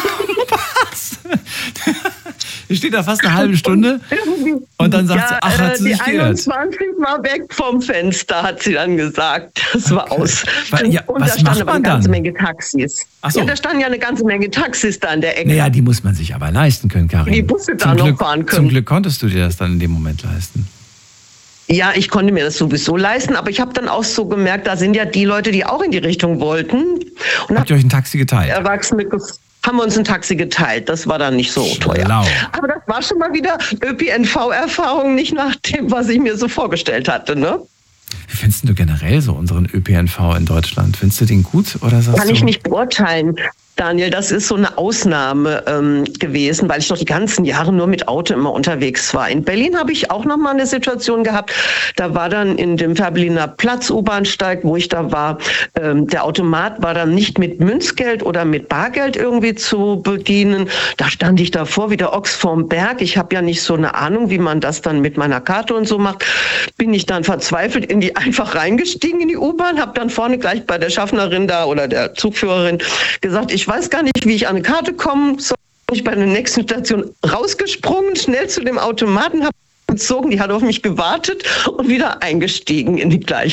Was? Die steht da fast eine halbe Stunde und dann sagt sie, ach, hat sie sich geirrt. Die 21 war weg vom Fenster, hat sie dann gesagt. Das war aus. Ja, und was da standen aber macht man eine ganze dann? Menge Taxis. Ach so. Ja, da standen ja eine ganze Menge Taxis da an der Ecke. Naja, die muss man sich aber leisten können, Karin. Die Busse da noch fahren können. Zum Glück konntest du dir das dann in dem Moment leisten. Ja, ich konnte mir das sowieso leisten, aber ich habe dann auch so gemerkt, da sind ja die Leute, die auch in die Richtung wollten. Und habt ihr euch ein Taxi geteilt? Erwachsene haben wir uns ein Taxi geteilt. Das war dann nicht so teuer. Aber das war schon mal wieder ÖPNV-Erfahrung, nicht nach dem, was ich mir so vorgestellt hatte, ne? Wie findest du generell so unseren ÖPNV in Deutschland? Findest du den gut oder sagst Kann ich nicht beurteilen. Daniel, das ist so eine Ausnahme gewesen, weil ich doch die ganzen Jahre nur mit Auto immer unterwegs war. In Berlin habe ich auch noch mal eine Situation gehabt. Da war dann in dem Fährberliner Platz U-Bahnsteig, wo ich da war, der Automat war dann nicht mit Münzgeld oder mit Bargeld irgendwie zu bedienen. Da stand ich davor wie der Ochs vorm Berg. Ich habe ja nicht so eine Ahnung, wie man das dann mit meiner Karte und so macht. Bin ich dann verzweifelt einfach reingestiegen in die U-Bahn, habe dann vorne gleich bei der Schaffnerin da oder der Zugführerin gesagt, ich weiß gar nicht, wie ich an eine Karte komme. So bin ich bei der nächsten Station rausgesprungen, schnell zu dem Automaten, habe gezogen, die hat auf mich gewartet und wieder eingestiegen in die gleiche.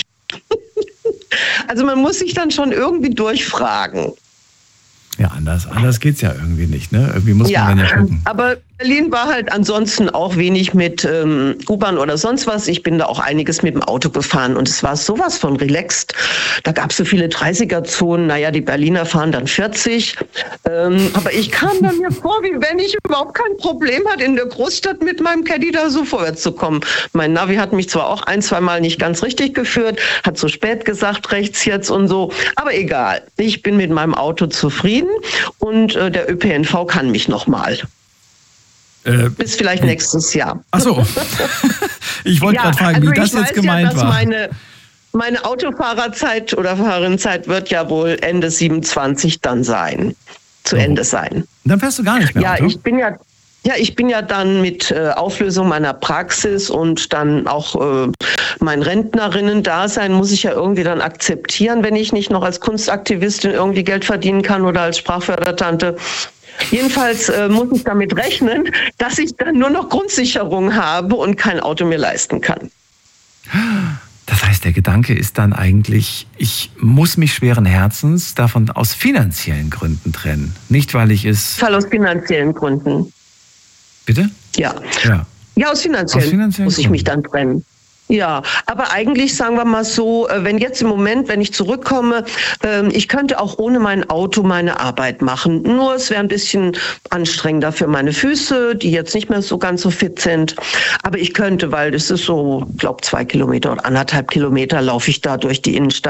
Also man muss sich dann schon irgendwie durchfragen. Ja, anders geht's ja irgendwie nicht, ne? Irgendwie muss man ja gucken. Aber Berlin war halt ansonsten auch wenig mit U-Bahn oder sonst was. Ich bin da auch einiges mit dem Auto gefahren und es war sowas von relaxed. Da gab es so viele 30er-Zonen. Naja, die Berliner fahren dann 40. Aber ich kam dann mir vor, wie wenn ich überhaupt kein Problem hatte, in der Großstadt mit meinem Caddy da so vorwärts zu kommen. Mein Navi hat mich zwar auch 1-2 Mal nicht ganz richtig geführt, hat so spät gesagt, rechts jetzt und so. Aber egal, ich bin mit meinem Auto zufrieden und der ÖPNV kann mich noch mal. Bis vielleicht nächstes Jahr. Ach so. Ich wollte gerade fragen, wie das jetzt gemeint war. Meine Autofahrerzeit oder Fahrerinnenzeit wird ja wohl Ende 27 dann sein. Zu Ende sein. Dann fährst du gar nicht mehr Auto? Ich bin ja dann mit Auflösung meiner Praxis und dann auch mein Rentnerinnen-Dasein muss ich ja irgendwie dann akzeptieren, wenn ich nicht noch als Kunstaktivistin irgendwie Geld verdienen kann oder als Sprachfördertante. Jedenfalls muss ich damit rechnen, dass ich dann nur noch Grundsicherung habe und kein Auto mehr leisten kann. Das heißt, der Gedanke ist dann eigentlich, ich muss mich schweren Herzens davon aus finanziellen Gründen trennen. Nicht, weil ich es... Aus finanziellen Gründen. Bitte? Ja, aus finanziellen muss ich mich dann trennen. Ja, aber eigentlich sagen wir mal so, wenn jetzt im Moment, wenn ich zurückkomme, ich könnte auch ohne mein Auto meine Arbeit machen. Nur es wäre ein bisschen anstrengender für meine Füße, die jetzt nicht mehr so ganz so fit sind. Aber ich könnte, weil das ist so, ich glaube 2 Kilometer oder 1,5 Kilometer laufe ich da durch die Innenstadt.